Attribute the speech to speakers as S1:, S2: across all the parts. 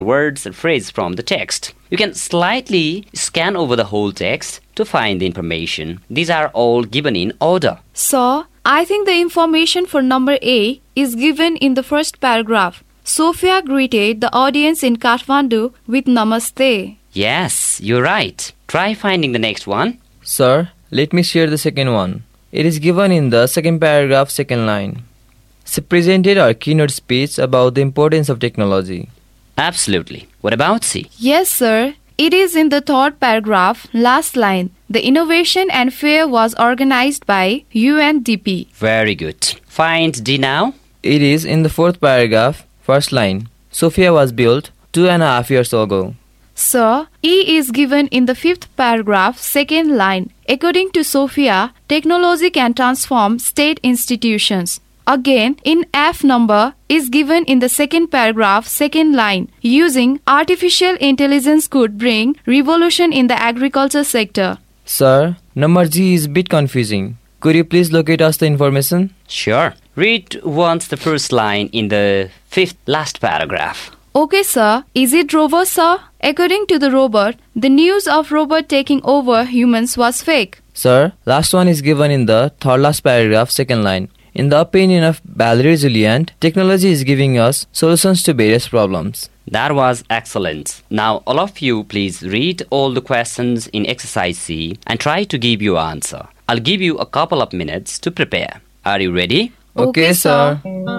S1: words or phrase from the text. You can slightly scan over the whole text to find the information. These are all given in order.
S2: Sir, I think the information for number A is given in the first paragraph. Sophia greeted the audience in Kathmandu with Namaste.
S1: Yes, you're right. Try finding the next one.
S3: Sir, let me share the second one. It is given in the second paragraph, second line. She presented her keynote speech about the importance of technology.
S1: Absolutely. What about C?
S2: Yes, sir. It is in the third paragraph, last line. The innovation and fair was organized by UNDP.
S1: Very good. Find D now.
S3: It is in the fourth paragraph, first line. Sophia was built 2.5 years ago.
S2: Sir, E is given in the fifth paragraph, second line. According to Sophia, technology can transform state institutions. Again, in F number is given in the second paragraph, second line. Using artificial intelligence could bring revolution in the agriculture sector.
S3: Sir, number G is a bit confusing. Could you please locate us the information?
S1: Sure. Read once the first line in the fifth last paragraph.
S2: Okay, sir. Is it robot, sir? According to the robot, the news of robot taking over humans was fake.
S3: Sir, last one is given in the third last paragraph, second line. In the opinion of Valerie Julian, technology is giving us solutions to various problems.
S1: That was excellent. Now, all of you, please read all the questions in exercise C and try to give your answer. I'll give you a couple of minutes to prepare. Are you ready?
S3: Okay, sir.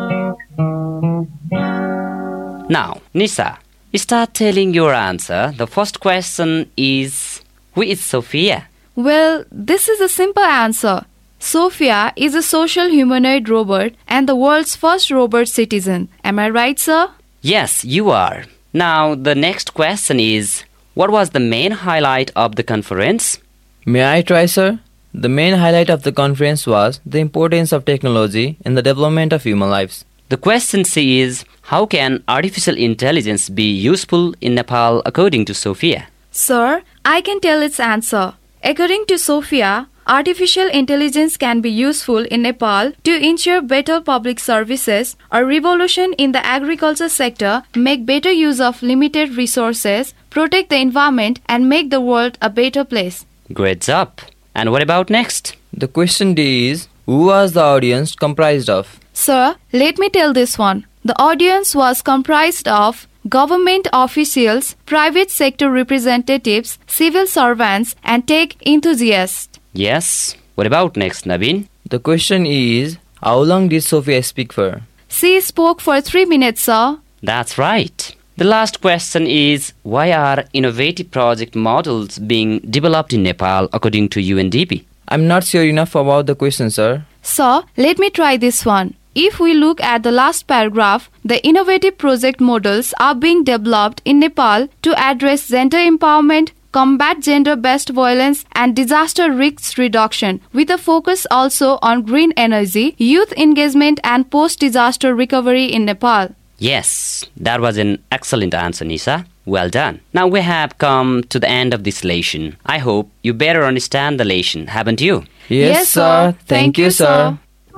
S1: Now, Nisa, start telling your answer. The first question is, who is Sophia?
S2: Well, this is a simple answer. Sophia is a social humanoid robot and the world's first robot citizen. Am I right, sir?
S1: Yes, you are. Now, the next question is, what was the main highlight of the conference?
S3: May I try, sir? The main highlight of the conference was the importance of technology in the development of human lives.
S1: The question C is, how can artificial intelligence be useful in Nepal according to Sophia?
S2: Sir, I can tell its answer. According to Sophia, artificial intelligence can be useful in Nepal to ensure better public services, a revolution in the agriculture sector, make better use of limited resources, protect the environment, and make the world a better place.
S1: Great job. And what about next?
S3: The question D is, who was the audience comprised of?
S2: Sir, let me tell this one. The audience was comprised of government officials, private sector representatives, civil servants, and tech enthusiasts.
S1: Yes. What about next, Naveen?
S3: The question is, how long did Sophia speak for?
S2: She spoke for 3 minutes, sir.
S1: That's right. The last question is, why are innovative project models being developed in Nepal according to UNDP?
S3: I'm not sure enough about the question, sir.
S2: Sir, let me try this one. If we look at the last paragraph, the innovative project models are being developed in Nepal to address gender empowerment, combat gender-based violence, and disaster risk reduction, with a focus also on green energy, youth engagement, and post-disaster recovery in Nepal.
S1: Yes, that was an excellent answer, Nisa. Well done. Now we have come to the end of this lesson. I hope you better understand the lesson, haven't you?
S3: Yes, sir. Thank you, sir.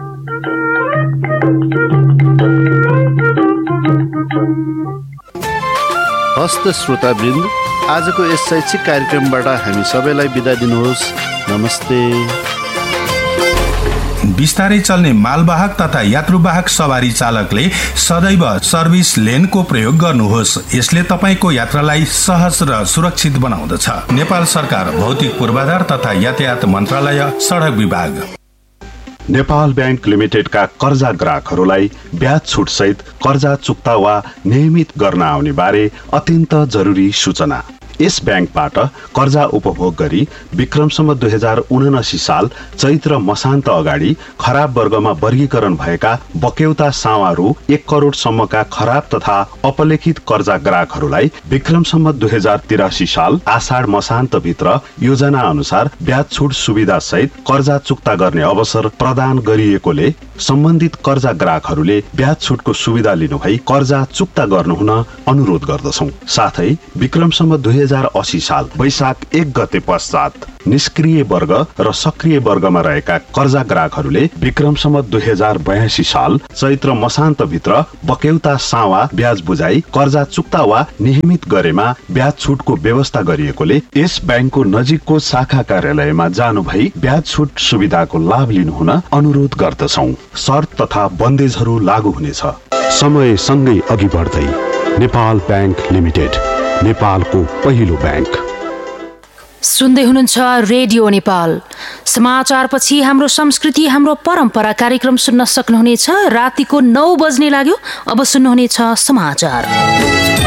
S4: हस्त श्रोतावृन्द, आजको yes शैक्षिक कार्यक्रमबाट हामी सबैलाई बिदा दिनुहोस्। नमस्ते।
S5: बिस्तारै चल्ने मालवाहक तथा यात्रुवाहक सवारी चालकले सदैव सर्भिस लेनको प्रयोग गर्नुहोस्। यसले तपाईको यात्रालाई सहज र सुरक्षित बनाउँदछ। नेपाल सरकार भौतिक पूर्वाधार तथा यातायात मन्त्रालय सडक विभाग।
S6: नेपाल बैंक लिमिटेडका कर्जा ग्राहकहरूलाई ब्याज छुट सहित कर्जा चुक्ता वा नियमित गर्न आउने बारे अत्यन्त जरुरी सूचना। यस बैंकबाट कर्जा उपभोग गरी विक्रमसम्म 2079 साल चैत्र मसान्त अगाडि खराब वर्गमा वर्गीकरण भएका बक्यौता सावा रु 1 करोड सम्मका खराब तथा अपलेखित कर्जा ग्राहकहरूलाई विक्रमसम्म 2083 साल आषाढ मसान्त भित्र योजना अनुसार ब्याज छुट सुविधा सहित कर्जा चुक्ता गर्ने अवसर प्रदान गरिएकोले सम्बन्धित कर्जा ग्राहकहरूले ब्याज छुटको सुविधा लिनु भई कर्जा चुक्ता गर्नुहुन अनुरोध गर्दछौं। साथै विक्रमसम्म 2080 साल वैशाख 1 गते पश्चात निष्क्रिय वर्ग र सक्रिय वर्गमा रहेका कर्जा ग्राहकहरूले विक्रम सम्वत 2082 साल चैत्र मसान्तभित्र बक्यौता सावा ब्याज बुझाई कर्जा चुक्ता वा नियमित गरेमा ब्याज छुटको व्यवस्था गरिएकोले यस ब्याङ्कको नजिकको शाखा कार्यालयमा जानु भई ब्याज छुट सुविधाको लाभ लिनुहुन अनुरोध गर्दछौं। शर्त तथा बन्देजहरू लागू हुनेछ।
S7: समय सँगै अघि बढ्दै नेपाल ब्याङ्क लिमिटेड, नेपालको पहिलो ब्याङ्क।
S8: सुन्दै हुनुहुन्छ रेडियो नेपाल। समाचारपछि हाम्रो संस्कृति हाम्रो परम्परा कार्यक्रम सुन्न सक्नुहुनेछ। रातिको 9 बज्ने लाग्यो। अब सुन्नुहुनेछ समाचार।